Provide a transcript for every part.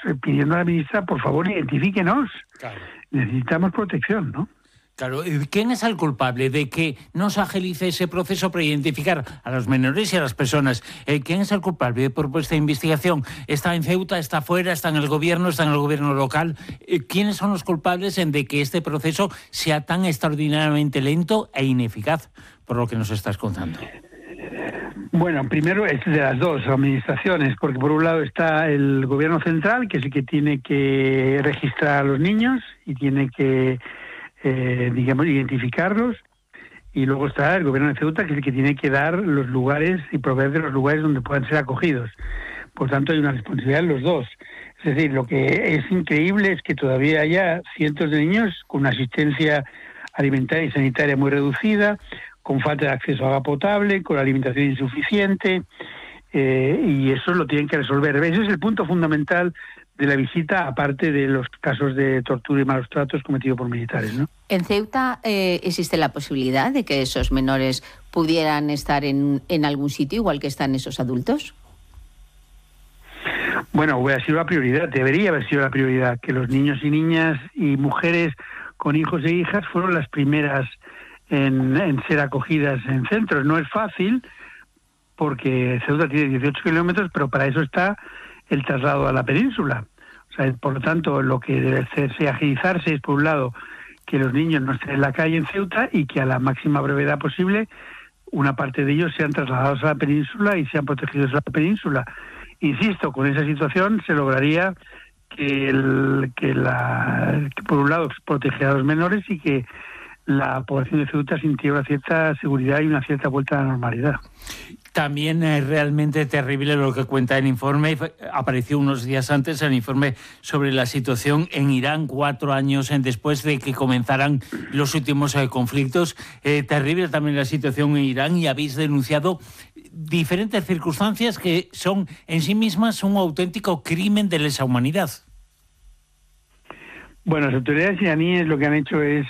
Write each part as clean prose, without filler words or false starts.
pidiendo a la ministra, por favor, identifíquenos. Claro. Necesitamos protección, ¿no? Claro, ¿quién es el culpable de que no se agilice ese proceso para identificar a los menores y a las personas? ¿Quién es el culpable de por esta investigación? ¿Está en Ceuta, está fuera, está en el gobierno local? ¿Quiénes son los culpables de que este proceso sea tan extraordinariamente lento e ineficaz, por lo que nos estás contando? Bueno, primero es de las dos administraciones, porque por un lado está el gobierno central, que es el que tiene que registrar a los niños y tiene que identificarlos, y luego está el gobierno de Ceuta, que es el que tiene que dar los lugares y proveer de los lugares donde puedan ser acogidos. Por tanto, hay una responsabilidad en los dos. Es decir, lo que es increíble es que todavía haya cientos de niños con una asistencia alimentaria y sanitaria muy reducida, con falta de acceso a agua potable, con alimentación insuficiente, y eso lo tienen que resolver. Ese es el punto fundamental de la visita, aparte de los casos de tortura y malos tratos cometidos por militares, ¿no? ¿En Ceuta existe la posibilidad de que esos menores pudieran estar en algún sitio, igual que están esos adultos? Bueno, hubiera sido la prioridad, debería haber sido la prioridad, que los niños y niñas y mujeres con hijos e hijas fueron las primeras en ser acogidas en centros. No es fácil, porque Ceuta tiene 18 kilómetros, pero para eso está el traslado a la península. O sea, por lo tanto, lo que debe hacerse, agilizarse, es por un lado que los niños no estén en la calle en Ceuta y que a la máxima brevedad posible una parte de ellos sean trasladados a la península y sean protegidos a la península. Insisto, con esa situación se lograría que por un lado proteger a los menores y que la población de Ceuta sintiera una cierta seguridad y una cierta vuelta a la normalidad. También es realmente terrible lo que cuenta el informe. Apareció unos días antes el informe sobre la situación en Irán, 4 años después de que comenzaran los últimos conflictos. Terrible también la situación en Irán, y habéis denunciado diferentes circunstancias que son en sí mismas un auténtico crimen de lesa humanidad. Bueno, las autoridades iraníes lo que han hecho es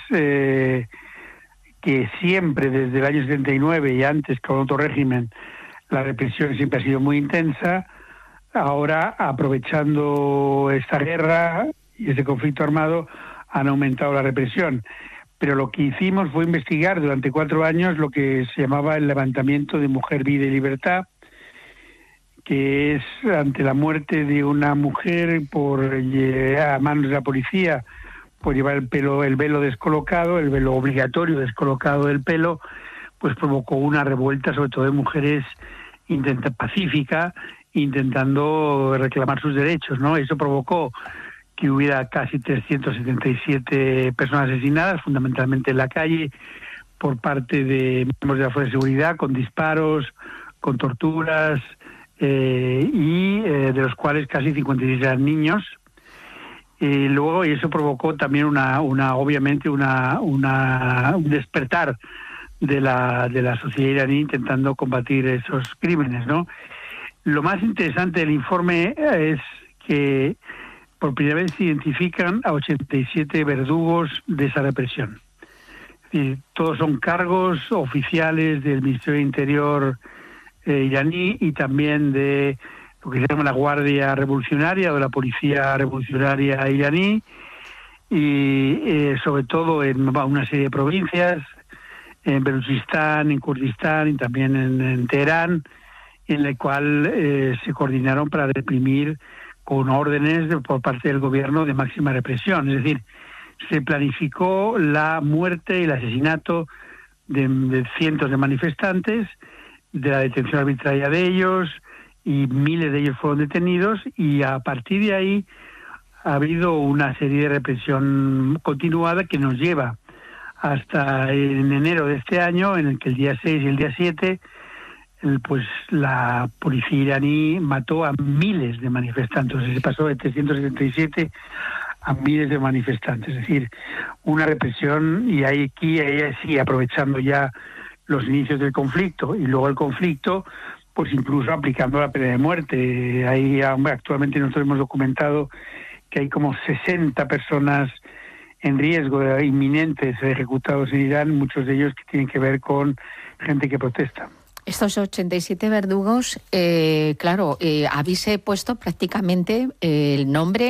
que siempre, desde el año 79 y antes con otro régimen, la represión siempre ha sido muy intensa. Ahora, aprovechando esta guerra y ese conflicto armado, han aumentado la represión. Pero lo que hicimos fue investigar durante 4 años lo que se llamaba el levantamiento de Mujer, Vida y Libertad, que es ante la muerte de una mujer a manos de la policía por llevar el velo descolocado, el velo obligatorio descolocado del pelo, pues provocó una revuelta, sobre todo de mujeres pacífica, intentando reclamar sus derechos, ¿no? Eso provocó que hubiera casi 377 personas asesinadas, fundamentalmente en la calle, por parte de miembros de la Fuerza de Seguridad, con disparos, con torturas, y de los cuales casi 56 eran niños. Luego, y eso provocó también obviamente un despertar de la sociedad iraní intentando combatir esos crímenes, ¿no? Lo más interesante del informe es que por primera vez se identifican a 87 verdugos de esa represión. Es decir, todos son cargos oficiales del Ministerio de Interior iraní y también de lo que se llama la Guardia Revolucionaria o la Policía Revolucionaria iraní, y sobre todo en una serie de provincias, en Baluchistán, en Kurdistán y también en Teherán, en la cual se coordinaron para reprimir con órdenes por parte del gobierno de máxima represión. Es decir, se planificó la muerte y el asesinato de cientos de manifestantes, de la detención arbitraria de ellos, y miles de ellos fueron detenidos, y a partir de ahí ha habido una serie de represión continuada que nos lleva hasta en enero de este año, en el que el día 6 y el día 7 pues la policía iraní mató a miles de manifestantes. Se pasó de 377 a miles de manifestantes. Es decir, una represión, y aquí sí, aprovechando ya los inicios del conflicto y luego el conflicto, pues incluso aplicando la pena de muerte. Ahí actualmente nosotros hemos documentado que hay como 60 personas en riesgo de inminente de ser ejecutados en Irán, muchos de ellos que tienen que ver con gente que protesta. Estos 87 verdugos, claro, habéis puesto prácticamente el nombre